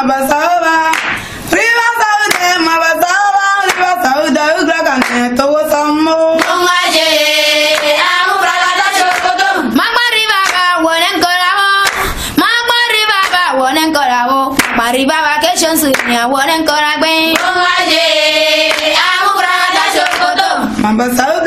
mabasaba. Riva saude mabasaba. Riva saude ugragane to samo. Ongaje amu bragada chokoto. Magma riva ba wonen korabo. Magma riva ba wonen korabo. Mariba vacation sunya wonen koragbe. Ongaje amu bragada chokoto. Mabasaba.